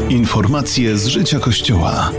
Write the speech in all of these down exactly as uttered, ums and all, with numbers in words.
Informacje z życia Kościoła.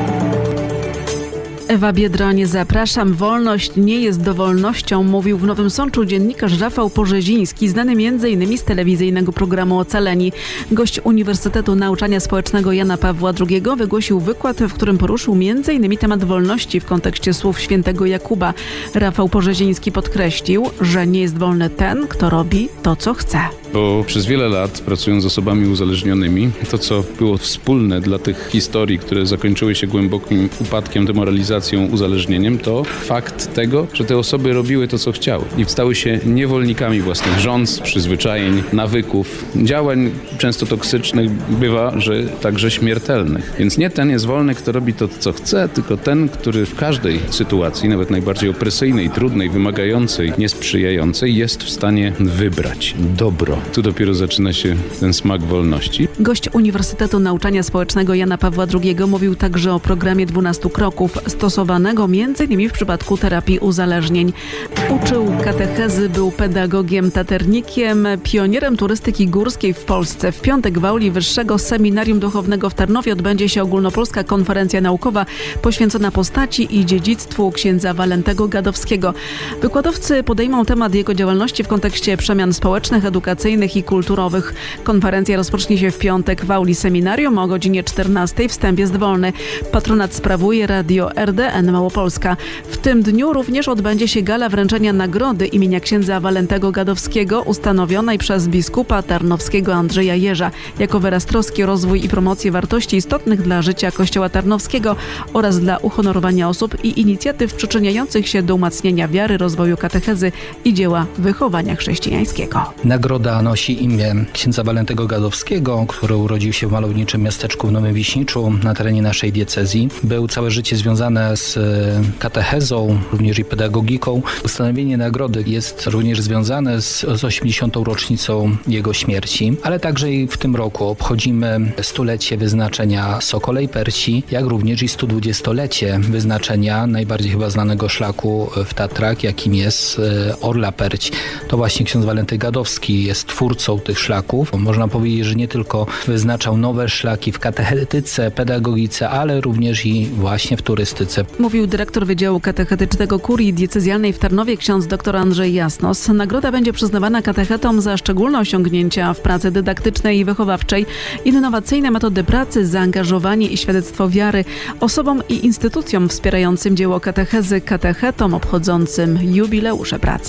Ewa Biedroń, zapraszam. Wolność nie jest dowolnością, mówił w Nowym Sączu dziennikarz Rafał Porzeziński, znany m.in. z telewizyjnego programu Ocaleni. Gość Uniwersytetu Nauczania Społecznego Jana Pawła drugiego wygłosił wykład, w którym poruszył m.in. temat wolności w kontekście słów świętego Jakuba. Rafał Porzeziński podkreślił, że nie jest wolny ten, kto robi to, co chce. Bo przez wiele lat, pracując z osobami uzależnionymi, to, co było wspólne dla tych historii, które zakończyły się głębokim upadkiem, demoralizacją, uzależnieniem, to fakt tego, że te osoby robiły to, co chciały i stały się niewolnikami własnych rządz, przyzwyczajeń, nawyków, działań często toksycznych, bywa, że także śmiertelnych. Więc nie ten jest wolny, kto robi to, co chce, tylko ten, który w każdej sytuacji, nawet najbardziej opresyjnej, trudnej, wymagającej, niesprzyjającej, jest w stanie wybrać dobro. Tu dopiero zaczyna się ten smak wolności. Gość Uniwersytetu Nauczania Społecznego Jana Pawła drugiego mówił także o programie dwunastu kroków, stosowanego m.in. w przypadku terapii uzależnień. Uczył katechezy, był pedagogiem, taternikiem, pionierem turystyki górskiej w Polsce. W piątek w auli Wyższego Seminarium Duchownego w Tarnowie odbędzie się ogólnopolska konferencja naukowa poświęcona postaci i dziedzictwu księdza Walentego Gadowskiego. Wykładowcy podejmą temat jego działalności w kontekście przemian społecznych, edukacyjnych i kulturowych. Konferencja rozpocznie się w piątek w auli seminarium o godzinie czternastej. Wstęp jest wolny. Patronat sprawuje Radio R D N Małopolska. W tym dniu również odbędzie się gala wręczenia nagrody imienia księdza Walentego Gadowskiego, ustanowionej przez biskupa tarnowskiego Andrzeja Jerza jako wyraz troski o rozwój i promocję wartości istotnych dla życia Kościoła Tarnowskiego oraz dla uhonorowania osób i inicjatyw przyczyniających się do umacniania wiary, rozwoju katechezy i dzieła wychowania chrześcijańskiego. Nagroda nosi imię księdza Walentego Gadowskiego, który urodził się w malowniczym miasteczku w Nowym Wiśniczu na terenie naszej diecezji. Był całe życie związane z katechezą, również i pedagogiką. Ustanowienie nagrody jest również związane z, z osiemdziesiątą rocznicą jego śmierci, ale także i w tym roku obchodzimy stulecie wyznaczenia Sokolej Perci, jak również i sto dwudziestolecie wyznaczenia najbardziej chyba znanego szlaku w Tatrach, jakim jest Orla Perć. To właśnie ksiądz Walenty Gadowski jest twórcą tych szlaków. Można powiedzieć, że nie tylko wyznaczał nowe szlaki w katechetyce, pedagogice, ale również i właśnie w turystyce. Mówił dyrektor Wydziału Katechetycznego Kurii Diecezjalnej w Tarnowie ksiądz dr Andrzej Jasnos. Nagroda będzie przyznawana katechetom za szczególne osiągnięcia w pracy dydaktycznej i wychowawczej, innowacyjne metody pracy, zaangażowanie i świadectwo wiary, osobom i instytucjom wspierającym dzieło katechezy, katechetom obchodzącym jubileusze pracy.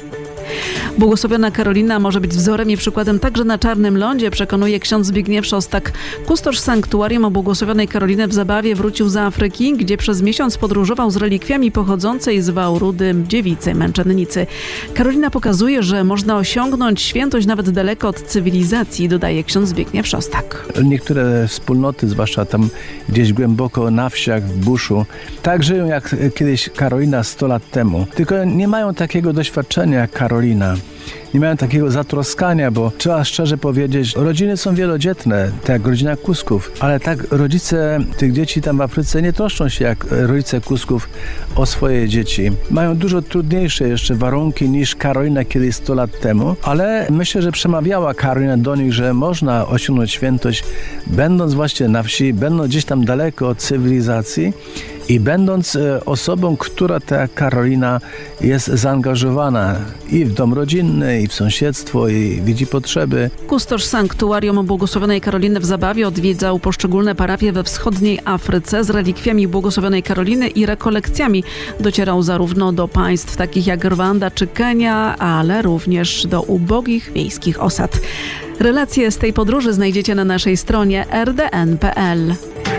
Błogosławiona Karolina może być wzorem i przykładem także na Czarnym Lądzie, przekonuje ksiądz Zbigniew Szostak. Kustosz sanktuarium o błogosławionej Karoliny w Zabawie wrócił z Afryki, gdzie przez miesiąc podróżował z relikwiami pochodzącej z Wałrudy dziewicy męczennicy. Karolina pokazuje, że można osiągnąć świętość nawet daleko od cywilizacji, dodaje ksiądz Zbigniew Szostak. Niektóre wspólnoty, zwłaszcza tam gdzieś głęboko na wsiach, w buszu, tak żyją jak kiedyś Karolina sto lat temu. Tylko nie mają takiego doświadczenia jak Karolina. Nie mają takiego zatroskania, bo trzeba szczerze powiedzieć, rodziny są wielodzietne, tak jak rodzina Kusków, ale tak rodzice tych dzieci tam w Afryce nie troszczą się jak rodzice Kusków o swoje dzieci. Mają dużo trudniejsze jeszcze warunki niż Karolina kiedyś sto lat temu, ale myślę, że przemawiała Karolina do nich, że można osiągnąć świętość, będąc właśnie na wsi, będąc gdzieś tam daleko od cywilizacji i będąc osobą, która tak jak Karolina jest zaangażowana i w dom rodzinny, i w sąsiedztwo, i widzi potrzeby. Kustosz sanktuarium błogosławionej Karoliny w Zabawie odwiedzał poszczególne parafie we wschodniej Afryce z relikwiami błogosławionej Karoliny i rekolekcjami. Docierał zarówno do państw takich jak Rwanda czy Kenia, ale również do ubogich wiejskich osad. Relacje z tej podróży znajdziecie na naszej stronie r d n kropka p l.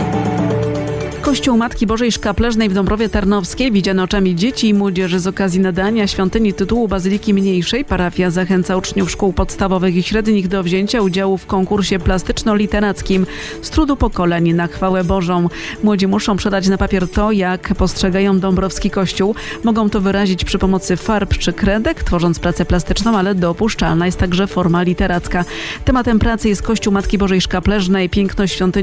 Kościół Matki Bożej Szkapleżnej w Dąbrowie Tarnowskiej, widziany oczami dzieci i młodzieży z okazji nadania świątyni tytułu Bazyliki Mniejszej, parafia zachęca uczniów szkół podstawowych i średnich do wzięcia udziału w konkursie plastyczno-literackim z trudu pokoleń na chwałę Bożą. Młodzi muszą przedać na papier to, jak postrzegają dąbrowski kościół. Mogą to wyrazić przy pomocy farb czy kredek, tworząc pracę plastyczną, ale dopuszczalna jest także forma literacka. Tematem pracy jest Kościół Matki Bożej Szkapleżnej, piękno świątyni